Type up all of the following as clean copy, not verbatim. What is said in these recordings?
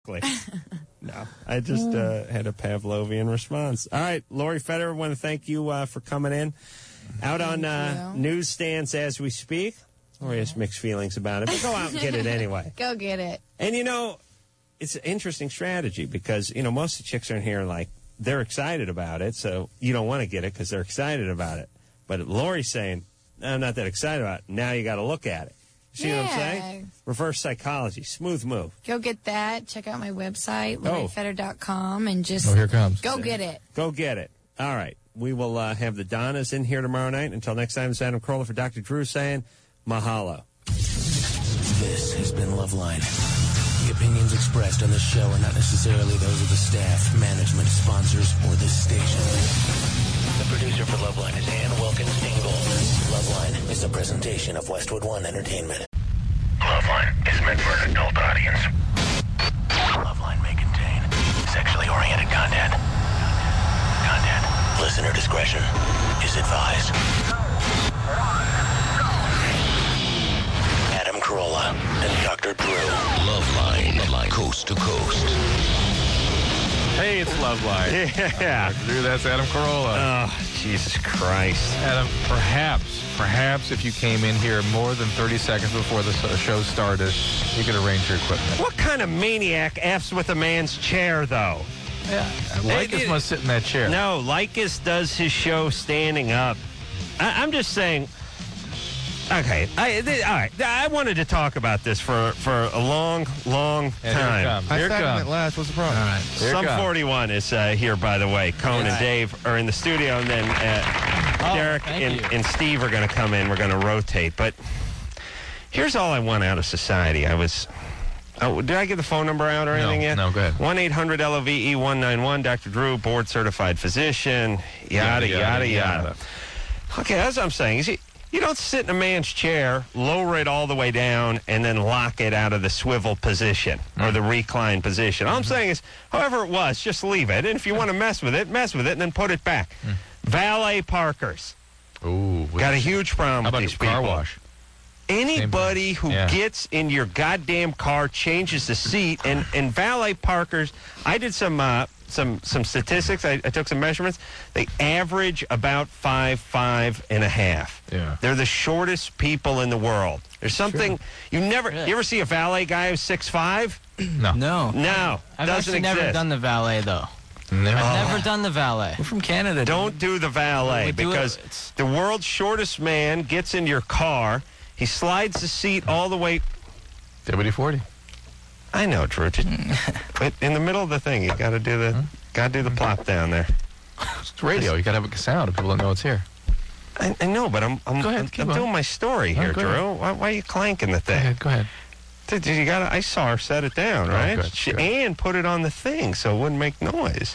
No, I just had a Pavlovian response. All right, Lori Federer, I want to thank you for coming in. Out on newsstands as we speak. Lori has mixed feelings about it, but go out and get it anyway. Go get it. And, it's an interesting strategy because, most of the chicks are in here like they're excited about it, so you don't want to get it because they're excited about it. But Lori's saying, I'm not that excited about it. Now you got to look at it. See what I'm saying? Reverse psychology. Smooth move. Go get that. Check out my website, LoriFeder.com, and just here it comes. Go get it. Go get it. All right. We will have the Donnas in here tomorrow night. Until next time, it's Adam Carolla for Dr. Drew saying mahalo. This has been Loveline. The opinions expressed on this show are not necessarily those of the staff, management, sponsors, or this station. The producer for Loveline is Ann Wilkins Dingle. Loveline is a presentation of Westwood One Entertainment. Loveline is meant for an adult audience. Loveline may contain sexually oriented content. Listener discretion is advised. Adam Carolla and Dr. Drew. Loveline, coast to coast. Hey, it's Loveline. Yeah. Dr. Drew, that's Adam Carolla. Oh, Jesus Christ. Adam, perhaps if you came in here more than 30 seconds before the show started, you could arrange your equipment. What kind of maniac F's with a man's chair, though? Yeah. Likas must sit in that chair. No, Likas does his show standing up. I'm just saying. Okay, all right. I wanted to talk about this for a long time. Here it comes. At last. What's the problem? All right. Sum 41 is here, by the way. Cone and Dave are in the studio, and then Derek and Steve are going to come in. We're going to rotate. But here's all I want out of society. Did I get the phone number out or anything yet? No, go ahead. 1-800-LOVE-191, Dr. Drew, board-certified physician, yada. Okay, that's what I'm saying. You don't sit in a man's chair, lower it all the way down, and then lock it out of the swivel position or the recline position. All I'm saying is, however it was, just leave it. And if you want to mess with it, and then put it back. Valet parkers. Ooh. Got a huge problem with these people. Car wash? Anybody who gets in your goddamn car changes the seat, and valet parkers, I did some statistics. I took some measurements. They average about 5'5.5". Yeah. They're the shortest people in the world. There's something you ever see a valet guy who's 6'5"? No. I've Doesn't actually never exist. done the valet, though. No. I've never done the valet. We're from Canada. Don't do the valet because the world's shortest man gets in your car. He slides the seat all the way. WD-40. I know, Drew. But in the middle of the thing, you got to do the plop down there. It's radio. You got to have a sound, and people don't know it's here. I know, but I'm doing my story here, go Drew. Why are you clanking the thing? Go ahead. I saw her set it down, right? Good. And put it on the thing so it wouldn't make noise.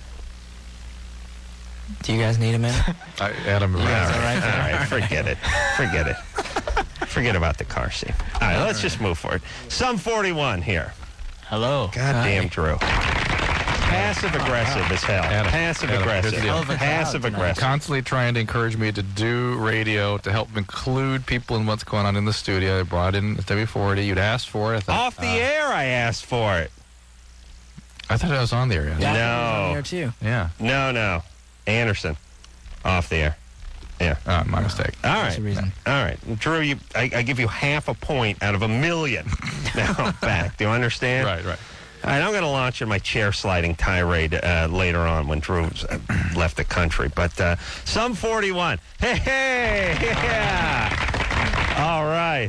Do you guys need a minute? Adam, All right, forget it. Forget about the car seat. All right, let's just move forward. Sum 41 here. Hello. Goddamn, Drew. Passive-aggressive as hell. Passive-aggressive. Passive-aggressive. Constantly trying to encourage me to do radio to help include people in what's going on in the studio. I brought in W40. You'd asked for it. Off the air, I asked for it. I thought I was on the air. Yeah, No. I was on there too. Yeah. No. Anderson. Off the air. Yeah. My mistake. All That's right. the reason. All right. Drew, I give you half a point out of a million. Now back. Do you understand? Right. All right, I'm going to launch in my chair sliding tirade later on when Drew's left the country. But Sum 41. Hey, yeah. All right.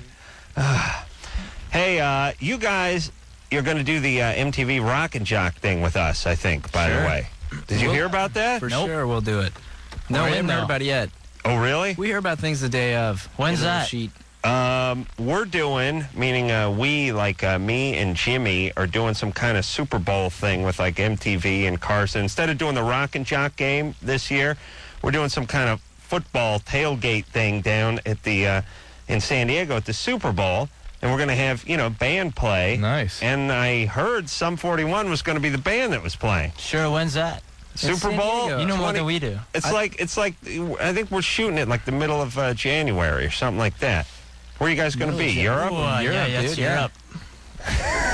Hey, you guys, you're going to do the MTV Rock and Jock thing with us, I think, by the way. Did you hear about that? For sure, we'll do it. No, we haven't heard about it yet. Oh, really? We hear about things the day of. When's that? Sheet. We're doing, meaning we, like me and Jimmy, are doing some kind of Super Bowl thing with like MTV and Carson. Instead of doing the Rock and Jock game this year, we're doing some kind of football tailgate thing down at the in San Diego at the Super Bowl. And we're going to have, band play. Nice. And I heard Sum 41 was going to be the band that was playing. Sure, when's that? Super Bowl? You know more than we do. It's like I think we're shooting it like the middle of January or something like that. Where are you guys going to be? Europe? Yeah, it's Europe.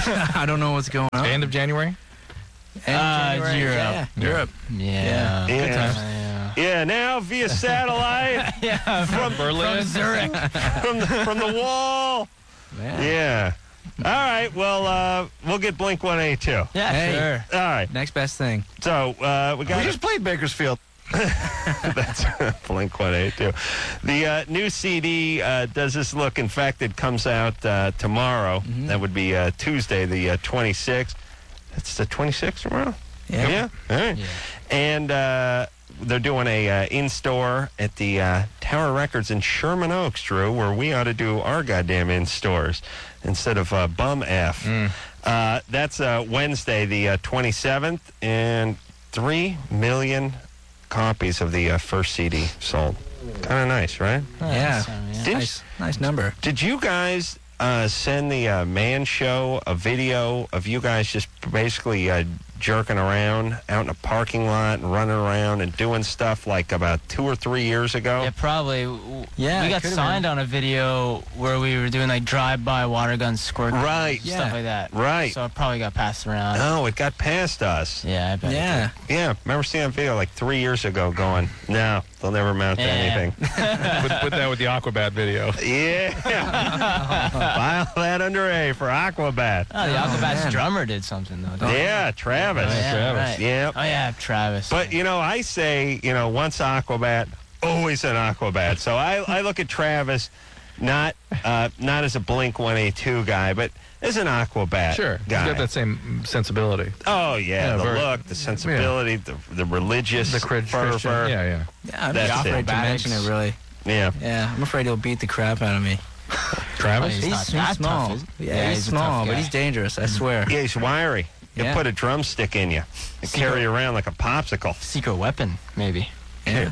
I don't know what's going on. End of January? January, Europe. Yeah. Europe. Yeah. Yeah. Good times. Yeah, now via satellite From Berlin? Zurich. from the wall. Yeah. All right. Well, we'll get Blink 182. Yeah, Hey. sure. All right. Next best thing. So we got. We just played Bakersfield. That's Blink 182. The new CD does this look. In fact, it comes out tomorrow. Mm-hmm. That would be Tuesday, the 26th. That's the 26th tomorrow? Yeah. All right. Yeah. And they're doing a in-store at the Tower Records in Sherman Oaks, Drew, where we ought to do our goddamn in-stores instead of Bum F. That's Wednesday, the 27th, and 3 million copies of the first CD sold. Kind of nice, right? Yeah. Didn't- Nice number. Did you guys send the Man Show a video of you guys just basically jerking around out in a parking lot and running around and doing stuff like about 2 or 3 years ago? Yeah, probably. Yeah, we it got could've signed on a video where we were doing like drive-by water gun squirt guns, Right. stuff Yeah. like that. Right. So it probably got passed around. No, it got past us. Yeah, I bet. it Yeah. Yeah, remember seeing that video like 3 years ago going, no, they'll never mount to Yeah. anything. Put that with the Aquabat video. Yeah. File that under A for Aquabat. Oh, the Aquabats man. drummer did something though. didn't he? Yeah, Travis. Oh, yeah, Travis. right. Yeah. Oh yeah, Travis. But, I say, once Aquabat, always an Aquabat. So I look at Travis not as a Blink 182 guy, but as an Aquabat Sure. He's guy. got that same sensibility. Oh, yeah, Yeah, the very- look, the sensibility, the religious The fervor. Christian. Yeah. Yeah, I'm That's just afraid to it. mention it, really. Yeah. Yeah, I'm afraid he'll beat the crap out of me. Travis? He's not that small. tough, is he? Yeah, Yeah, he's he's a tough small, but guy. he's dangerous, I swear. Yeah, he's wiry. He'll Yeah. put a drumstick in you and carry you around like a popsicle. Secret weapon, maybe. Yeah.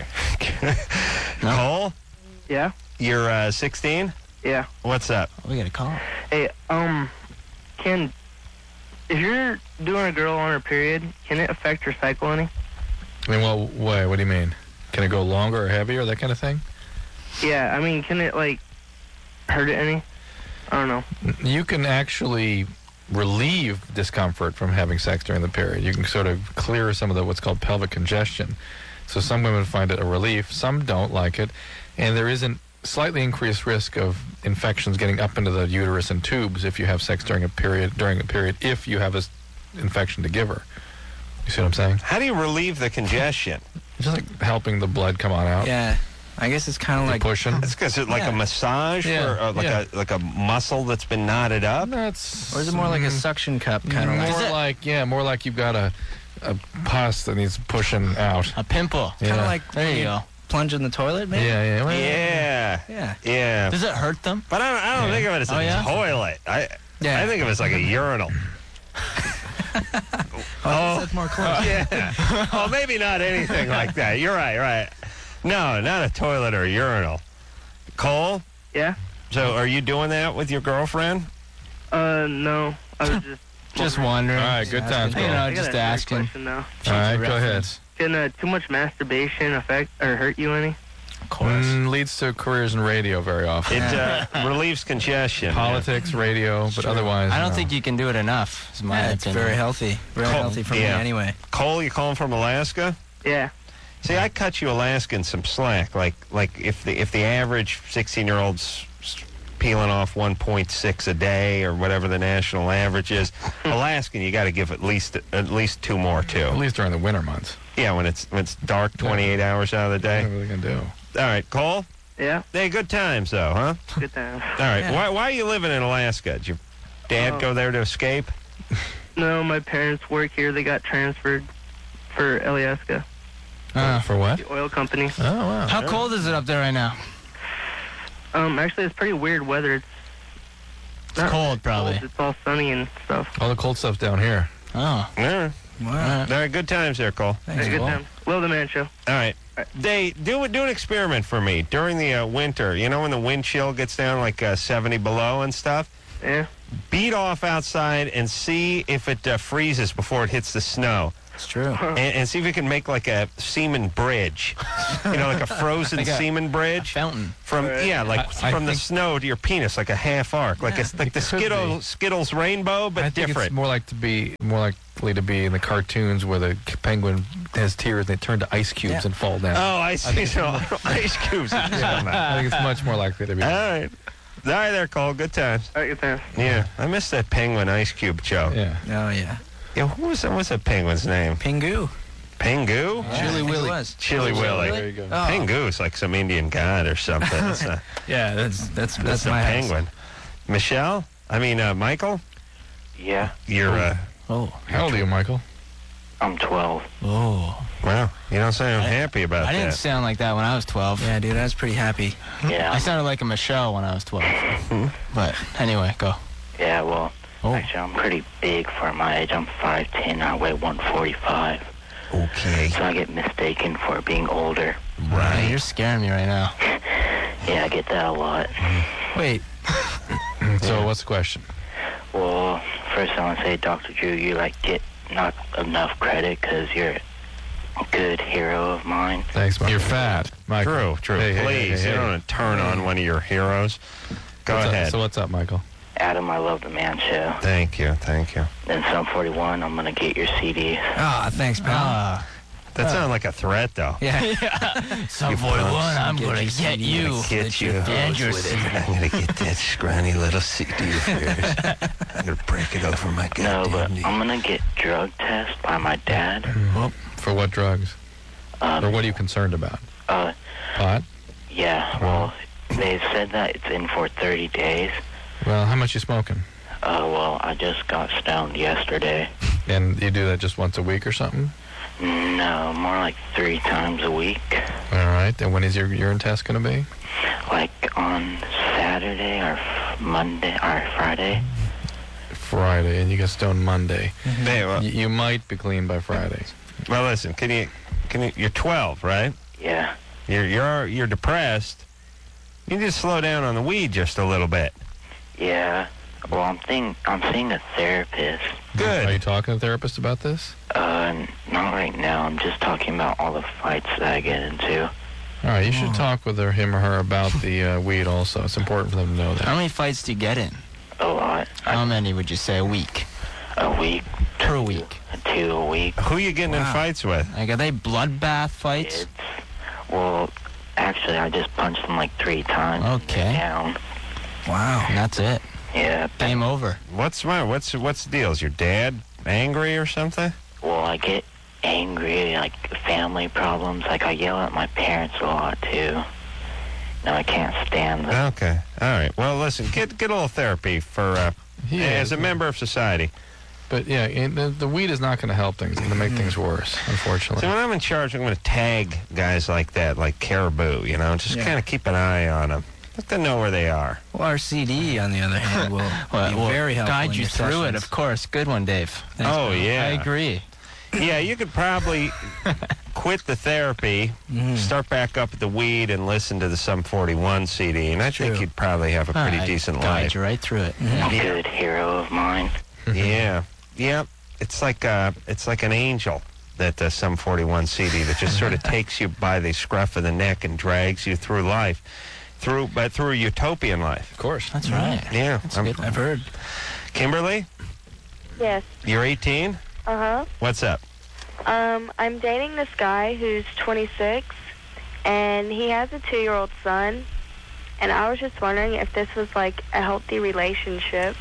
Cole, Yeah? you're 16? Yeah. What's up? We got a call. Hey, if you're doing a girl on her period, can it affect her cycle any? I mean, well, why? What do you mean? Can it go longer or heavier, that kind of thing? Yeah, I mean, can it, hurt it any? I don't know. You can actually relieve discomfort from having sex during the period. You can sort of clear some of what's called pelvic congestion. So some women find it a relief, some don't like it, and there is a slightly increased risk of infections getting up into the uterus and tubes if you have sex during a period, if you have an infection to give her. You see what I'm saying? How do you relieve the congestion? It's just like helping the blood come on out. Yeah. I guess it's kind of You're like pushing. It's because it's like a massage Yeah, for like a muscle that's been knotted up. That's Or is it more like a suction cup kind of like? more like you've got a pus that needs pushing out. A pimple. Yeah. Kind of like There when you go. plunge in the toilet, maybe? Yeah. Well, Yeah, Yeah. yeah. Does it hurt them? But I don't think of it as Oh, a yeah? toilet. I think of it as like a urinal. That's more close. Yeah. Oh, maybe not anything like that. You're right. No, not a toilet or a urinal. Cole, Yeah? so are you doing that with your girlfriend? No. I was Just wondering. All right, good times, You Cole. know, I got just a nerd asking. question, though. All right, go ahead. reference. Can too much masturbation affect or hurt you any? Of course. Leads to careers in radio very often. It relieves congestion. Politics, radio, but otherwise. I don't no. think you can do it enough. Is my Yeah, it's opinion. very healthy. Very Cool. healthy for Yeah. me anyway. Cole, you calling from Alaska? Yeah. See, I cut you Alaskans some slack. Like if the average 16-year-old's peeling off 1.6 a day or whatever the national average is, Alaskan, you got to give at least 2 more too. At least during the winter months. Yeah, when it's dark 28 hours out of the day. What are they going to do? All right, Cole. Yeah? Hey, good times though, huh? Good time. All right. Yeah. Why are you living in Alaska? Did your dad go there to escape? No, my parents work here. They got transferred for Alyeska, For what? the oil company. Oh, wow. How cold is it up there right now? Actually, it's pretty weird weather. It's It's cold, probably. It's all sunny and stuff. All the cold stuff's down here. Oh. Yeah. Wow. All right, good times there, Cole. Thanks, Good Cole. time. Love the Man Show. All right. They do an experiment for me during the winter. You know when the wind chill gets down like 70 below and stuff? Yeah? Beat off outside and see if it freezes before it hits the snow. It's true. and see if you can make like a semen bridge. Like a frozen Like a semen bridge. Fountain. From from the snow to your penis, like a half arc, like the Skittles rainbow, but I think different. it's more likely to be in the cartoons where the penguin has tears and they turn to ice cubes and fall down. Oh, I see. Ice cubes. I think it's much more likely to be. All right. All right there, Cole. Good times. All right, good times. Yeah, I missed that penguin ice cube joke. Yeah. Oh, yeah. Yeah, what's that penguin's name? Pingu. Pingu? Chili Willy. Chili Willy. There you go. Oh. Pingu's like some Indian god or something. It's a, Yeah, that's that's a my penguin. Michelle? Michael? Yeah, You're, Oh. How old are you, Michael? I'm 12. Oh. well, you don't sound happy about I didn't that. sound like that when I was 12. Yeah, dude, I was pretty happy. Yeah, I sounded like a Michelle when I was 12. But anyway, go. yeah. Well, Oh. actually, I'm pretty big for my age. I'm 5'10". I weigh 145. Okay. So I get mistaken for being older. Hey, you're scaring me right now. Yeah, I get that a lot. Wait. So what's the question? Well, first I want to say, Dr. Drew, you get not enough credit because you're a good hero of mine. Thanks, Michael. You're fat. Michael. True. Hey, Please, you don't want to turn on one of your heroes. Go What's up? ahead. So what's up, Michael? Adam, I love the Man Show. Thank you. Then Sum 41, I'm going to get your CD. Ah, thanks, pal. That sounded like a threat, though. Yeah. Some 41, I'm going to get you. Get you. And your I'm going to get that scrawny little CD of yours. I'm going to break it over my No, goddamn but knee. I'm going to get drug tested by my dad. For what drugs? Or what are you concerned about? Pot? Yeah, well, they said that it's in for 30 days. Well, how much you smoking? Well, I just got stoned yesterday. And you do that just once a week or something? No, more like 3 times a week. All right. And when is your urine test going to be? Like on Saturday or Monday or Friday. Friday, and you get stoned Monday. Hey, well, You might be clean by Friday. well, listen. Can you? You're 12, right? Yeah. You're depressed. You need to slow down on the weed just a little bit. Yeah. Well, I'm seeing a therapist. Good. Are you talking to a therapist about this? Not right now. I'm just talking about all the fights that I get into. All right, you should talk with him or her about the weed also. It's important for them to know How that. many fights do you get in? A lot. How many would you say a week? A week. Per week. 2 a week. Who you getting in fights with? Like, are they bloodbath fights? Well, actually, I just punched them like 3 times. Okay. Down. Wow. And that's it. Yeah. Game over. What's the deal? Is your dad angry or something? Well, I get angry, like family problems. Like I yell at my parents a lot too. No, I can't stand them. Okay. All right. Well, listen. Get a little therapy for as a member of society. But yeah, the weed is not going to help things. It's going to make things worse, unfortunately. So when I'm in charge, I'm going to tag guys like that, like Caribou. Just kind of keep an eye on them. Let them know where they are. Well, our CD, on the other hand, will be Well, very helpful. guide in you your through it, sessions. of course. Good one, Dave. Thanks, Oh pal. yeah. I agree. Yeah, you could probably quit the therapy, start back up at the weed, and listen to the Sum 41 CD, and I think True. you'd probably have a pretty decent guide life. you right through it. A good hero of mine. Yeah. It's like an angel, that Sum 41 CD that just sort of takes you by the scruff of the neck and drags you through life, through a utopian life. Of course. That's right. Yeah. good. I've heard. Kimberly, Yes. you're 18. Uh-huh. What's up? I'm dating this guy who's 26, and he has a 2-year-old son, and I was just wondering if this was like a healthy relationship.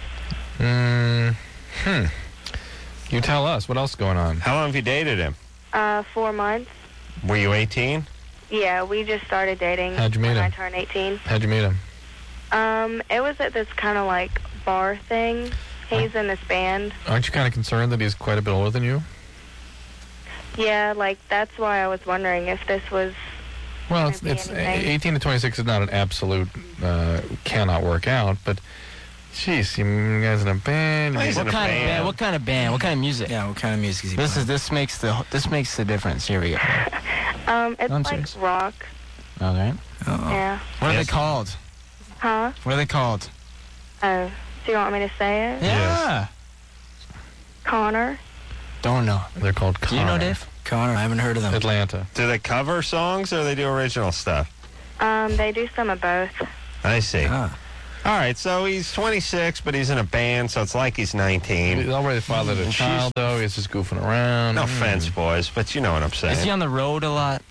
You tell us. What else is going on? How long have you dated him? 4 months. Were you 18? Yeah, we just started dating How'd you meet when I him? turned 18. How'd you meet him? It was at this kind of like bar thing. He's in this band. Aren't you kind of concerned that he's quite a bit older than you? Yeah, like that's why I was wondering if this was. Well, Could be it's anything. 18 to 26 is not an absolute cannot work out, but jeez, you guys in a band. Well, he's What in a kind of band. band? What kind of band? What kind of music? Yeah, what kind of music is he This playing? this makes the difference. Here we go. It's I'm like serious. rock. Okay. Yeah. What are Yes. they called? Huh? What are they called? Oh, do you want me to say it? Yeah. Connor. Don't know. They're called Connor. Do you know, Dave? Connor, I haven't heard of them. Atlanta. Do they cover songs or they do original stuff? They do some of both. I see. Ah. All right, so he's 26, but he's in a band, so it's like he's 19. He's already fathered a child, though. He's just goofing around. No offense, boys, but you know what I'm saying. Is he on the road a lot?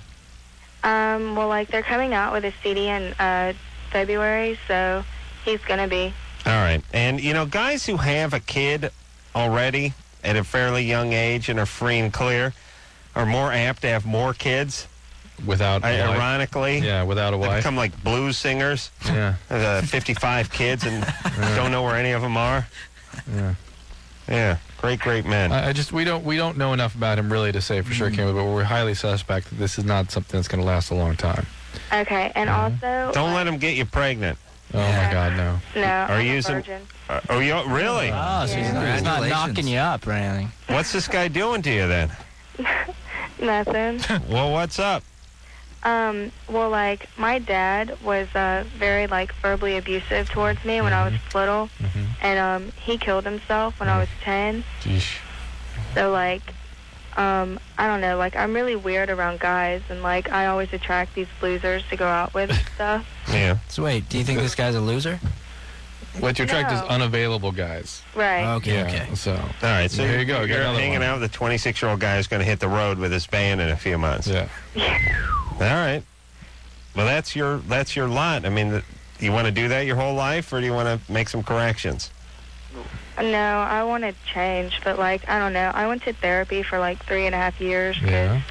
Well, like, they're coming out with a CD in February, so he's going to be. All right. And, you know, guys who have a kid already at a fairly young age and are free and clear are more apt to have more kids. Without a wife. Ironically. Yeah, without a They wife. become like blues singers. Yeah. 55 kids and don't know where any of them are. Yeah. Yeah. Great men. We don't know enough about him really to say for sure, Kimberly, but we're highly suspect that this is not something that's going to last a long time. Okay, and also... Don't let him get you pregnant. Oh, my God, no. No, Are I'm you a using... virgin. Oh, you really? Oh, so he's not knocking you up or anything. What's this guy doing to you then? Nothing. Well, what's up? Well, like, my dad was very, like, verbally abusive towards me when I was little. And he killed himself when I was 10. Jeez. So, like, I don't know, like, I'm really weird around guys, and, like, I always attract these losers to go out with and stuff. Yeah. So wait, do you think this guy's a loser? What you attract is No. unavailable guys. Right. Okay, Yeah, okay. so. All right, so There you go. You're Get another hanging one. out with a 26-year-old guy who's going to hit the road with his band in a few months. Yeah. All right. Well, that's your lot. I mean, you want to do that your whole life, or do you want to make some corrections? No, I want to change, but, like, I don't know. I went to therapy for, like, 3.5 years because Yeah.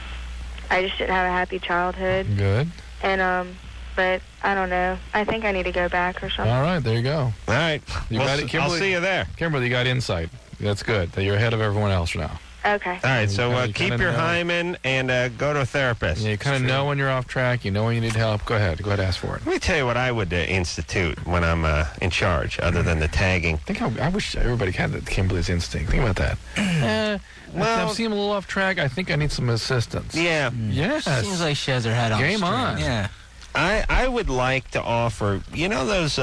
I just didn't have a happy childhood. Good. And, but I don't know. I think I need to go back or something. All right, there you go. All right. You got it, I'll Kimberly? see you there. Kimberly, you got insight. That's good. That you're ahead of everyone else now. Okay. All right, so You keep kinda your know. hymen and go to a therapist. Yeah, you kind of know when you're off track. You know when you need help. Go ahead, ask for it. Let me tell you what I would institute when I'm in charge, other than the tagging. I wish everybody had that Kimberly's instinct. Think about that. Well- I've seen him a little off track. I think I need some assistance. Yeah. Yes. Seems like she has her head on Game straight. on. Yeah. I would like to offer, those,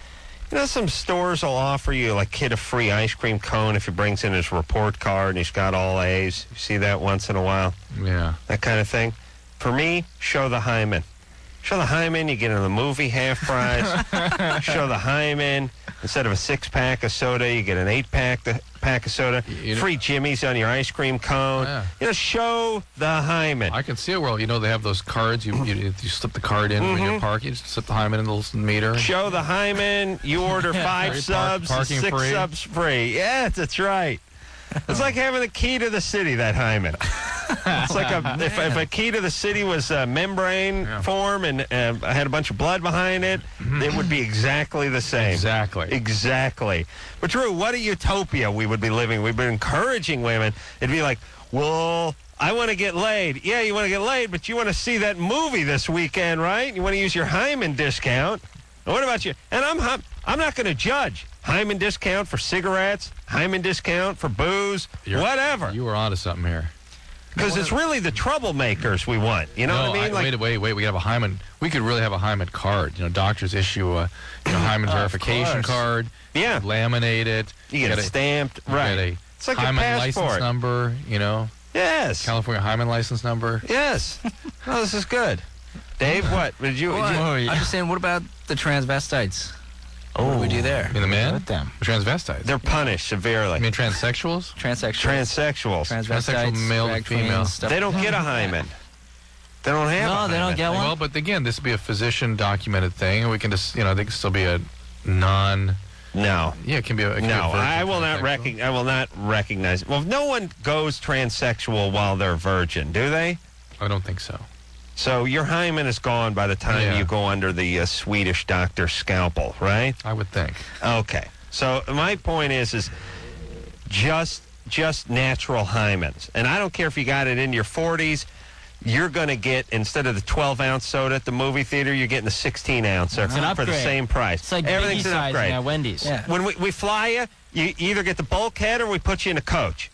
some stores will offer you, like, kid a free ice cream cone if he brings in his report card and he's got all A's. You see that once in a while? Yeah. That kind of thing. For me, show the hymen. Show the hymen, you get in the movie half price. Show the hymen. Instead of a 6-pack of soda, you get an 8-pack of soda. Free Jimmy's on your ice cream cone. Yeah. Show the hymen. I can see it well. They have those cards. You slip the card in when you're parking. You just slip the hymen in the little meter. Show the hymen. You order 5 subs, parking 6 free. subs free. Yeah, that's right. It's like having the key to the city, that hymen. It's like if a key to the city was membrane form and had a bunch of blood behind it, it would be exactly the same. Exactly. But Drew, what a utopia we would be living. We've been encouraging women. It'd be like, well, I want to get laid. Yeah, you want to get laid, but you want to see that movie this weekend, right? You want to use your hymen discount. And what about you? And I'm not going to judge. Hymen discount for cigarettes, hymen discount for booze, whatever. You were onto something here. Because it's really the troublemakers we want. You know what I mean? Wait. We could have a hymen. We could really have a hymen card. Doctors issue a hymen verification card. Yeah. Laminate it. You get it stamped. Right. Get It's like a hymen passport. license number. Yes. California hymen license number. Yes. Oh, this is good. Dave, what? Did you? I'm just saying, what about the transvestites? What do we do there? The men? With them. Transvestites. They're punished severely. I mean transsexuals? Transsexuals. Transvestites, male to drag female. queens, stuff. They don't get a hymen. They don't have a hymen. they don't get one. Well, but again, this would be a physician documented thing, and we can just, they can still be a non. No. Yeah, it can be a. No, I will not recognize. Well, no one goes transsexual while they're virgin, do they? I don't think so. So your hymen is gone by the time you go under the Swedish doctor's scalpel, right? I would think. Okay. So my point is just natural hymens. And I don't care if you got it in your 40s, you're going to get, instead of the 12-ounce soda at the movie theater, you're getting the 16-ounce It's an for the upgrade. same price. It's like Everything's biggie an sizing upgrade. at Wendy's. Yeah. When we fly you either get the bulkhead or we put you in a coach.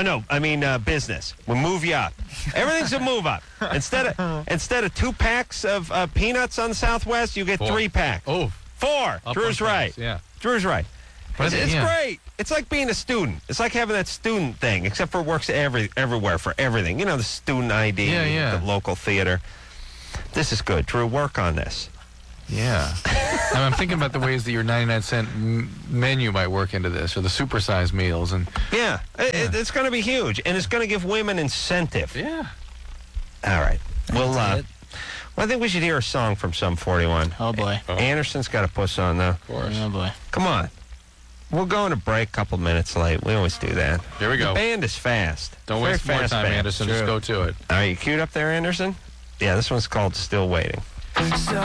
Business. We'll move you up. Everything's a move up. Instead of 2 packs of peanuts on Southwest, you get 3 packs. Oh. 4. Up Drew's on right. price, yeah. Drew's right. It's great. It's like being a student. It's like having that student thing, except for it works everywhere for everything. You know, the student ID, the local theater. This is good. Drew, work on this. Yeah. I'm thinking about the ways that your 99-cent menu might work into this, or the supersized meals. It's going to be huge, and it's going to give women incentive. Yeah. All right. Well, I think we should hear a song from Sum 41. Oh, boy. Anderson's got a puss on, though. Of course. Oh, boy. Come on. We're going to break a couple minutes late. We always do that. Here we go. The band is fast. Don't waste more time, band. Anderson. Just go to it. Are you queued up there, Anderson? Yeah, this one's called Still Waiting.